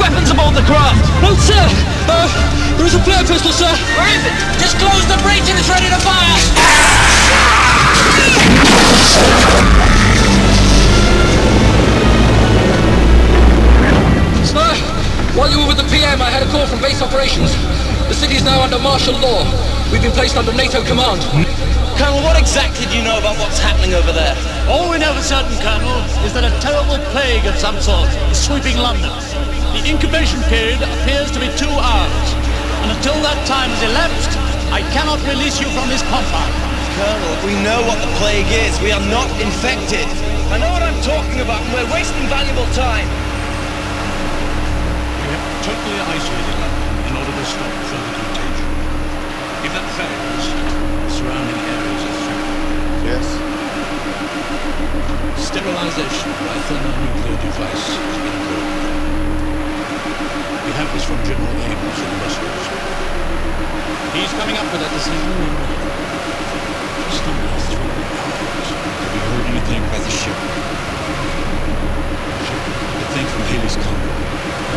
weapons aboard the craft? No, sir. There is a flare pistol, sir. Where is it? Just close the breach and it's ready to fire! Sir, while you were with the PM, I had a call from base operations. The city is now under martial law. We've been placed under NATO command. Colonel, what exactly do you know about what's happening over there? All we know for certain, Colonel, is that a terrible plague of some sort is sweeping London. The incubation period appears to be 2 hours. And until that time has elapsed, I cannot release you from this compound. Colonel, we know what the plague is. We are not infected. I know what I'm talking about, and we're wasting valuable time. We have totally isolated London in order to stop further contagion. If that fails, the surrounding areas are threatened. Yes. Sterilization by thermonuclear device has been approved. We have this from General Ames in Brussels. He's coming up with that decision in just under 3 hours. Have you heard anything about the ship? I think from Haley's comment